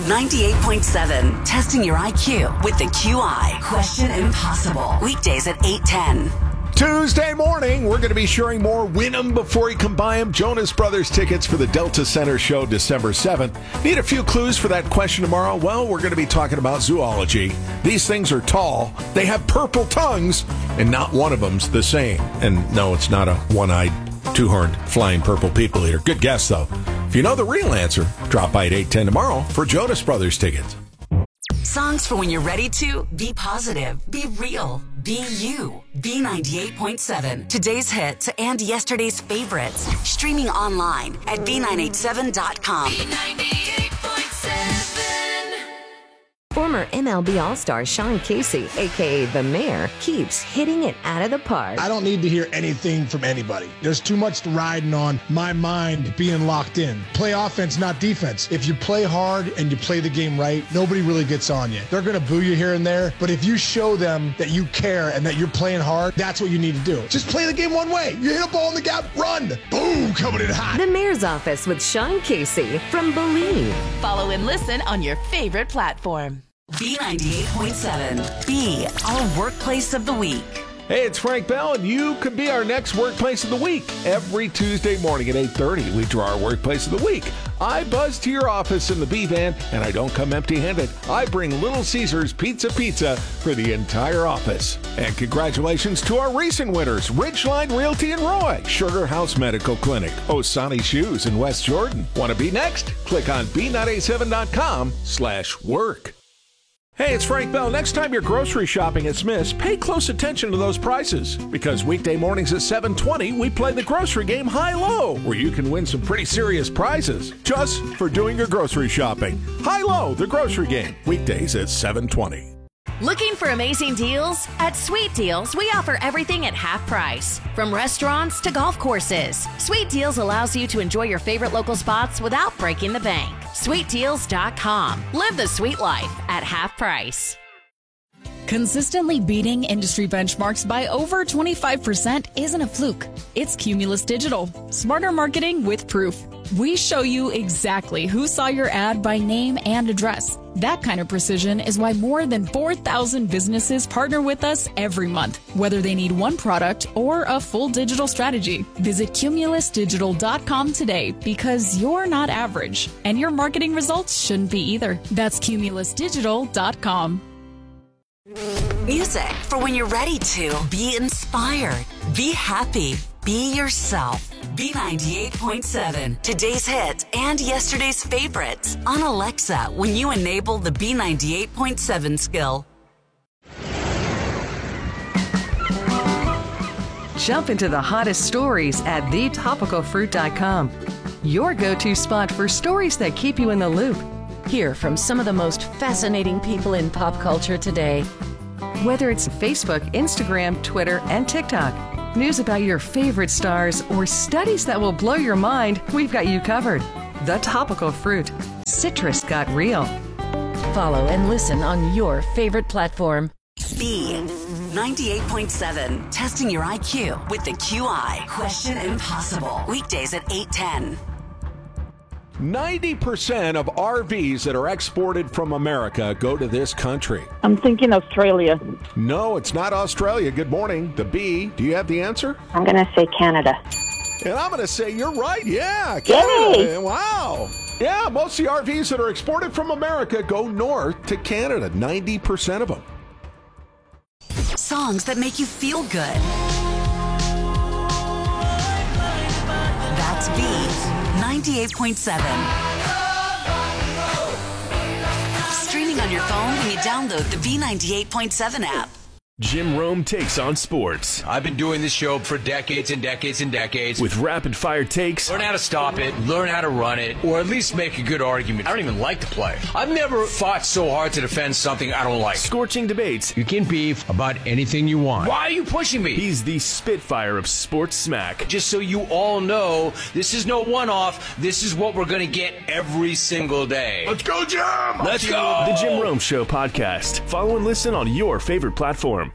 98.7, testing your IQ with the QI. Question Impossible. Weekdays at 8:10. Tuesday morning, we're going to be sharing more Win 'em before you can buy 'em Jonas Brothers tickets for the Delta Center show December 7th. Need a few clues for that question tomorrow? Well, we're going to be talking about zoology. These things are tall, they have purple tongues, and not one of them's the same. And no, it's not a one-eyed, two-horned, flying purple people eater. Good guess, though. If you know the real answer, drop by at 8:10 tomorrow for Jonas Brothers tickets. Songs for when you're ready to be positive, be real, be you. B98.7. Today's hits and yesterday's favorites. Streaming online at B987.com. B98.7. Former MLB All-Star Sean Casey, a.k.a. The Mayor, keeps hitting it out of the park. I don't need to hear anything from anybody. There's too much riding on my mind being locked in. Play offense, not defense. If you play hard and you play the game right, nobody really gets on you. They're going to boo you here and there, but if you show them that you care and that you're playing hard, that's what you need to do. Just play the game one way. You hit a ball in the gap, run. Boom, coming in hot. The Mayor's Office with Sean Casey from Believe. Follow and listen on your favorite platform. B98.7. Be our workplace of the week. Hey, it's Frank Bell, and you could be our next Workplace of the Week. Every Tuesday morning at 8:30, we draw our Workplace of the Week. I buzz to your office in the B-Van, and I don't come empty-handed. I bring Little Caesars Pizza for the entire office. And congratulations to our recent winners, Ridgeline Realty in Roy, Sugar House Medical Clinic, Osani Shoes in West Jordan. Want to be next? Click on B987.com/work. Hey, it's Frank Bell. Next time you're grocery shopping at Smith's, pay close attention to those prices. Because weekday mornings at 7:20, we play the grocery game High-Low, where you can win some pretty serious prizes just for doing your grocery shopping. High-Low, the grocery game, weekdays at 7:20. Looking for amazing deals? At Sweet Deals, we offer everything at half price. From restaurants to golf courses, Sweet Deals allows you to enjoy your favorite local spots without breaking the bank. SweetDeals.com. Live the sweet life at half price. Consistently beating industry benchmarks by over 25% isn't a fluke. It's Cumulus Digital. Smarter marketing with proof. We show you exactly who saw your ad by name and address. That kind of precision is why more than 4,000 businesses partner with us every month, whether they need one product or a full digital strategy. Visit CumulusDigital.com today because you're not average, and your marketing results shouldn't be either. That's CumulusDigital.com. Music for when you're ready to be inspired, be happy, be yourself. B98.7. Today's hits and yesterday's favorites on Alexa when you enable the B98.7 skill. Jump into the hottest stories at thetopicalfruit.com. Your go-to spot for stories that keep you in the loop. Hear from some of the most fascinating people in pop culture today. Whether it's Facebook, Instagram, Twitter, and TikTok, news about your favorite stars, or studies that will blow your mind, we've got you covered. The Topical Fruit. Citrus got real. Follow and listen on your favorite platform. B98.7. Testing your IQ with the QI. Question Impossible. Weekdays at 8:10. 90% of RVs that are exported from America go to this country. I'm thinking Australia. No, it's not Australia. Good morning. The B. Do you have the answer? I'm going to say Canada. And I'm going to say you're right. Yeah, Canada. Yay! Wow. Yeah, most of the RVs that are exported from America go north to Canada. 90% of them. Songs that make you feel good. That's B98.7. Streaming on your phone when you download the B98.7 app. Jim Rome takes on sports. I've been doing this show for decades and decades and decades. With rapid-fire takes. Learn how to stop it, learn how to run it, or at least make a good argument. I don't even like to play. I've never fought so hard to defend something I don't like. Scorching debates. You can beef about anything you want. Why are you pushing me? He's the Spitfire of sports smack. Just so you all know, this is no one-off. This is what we're going to get every single day. Let's go, Jim! Let's go! The Jim Rome Show podcast. Follow and listen on your favorite platform.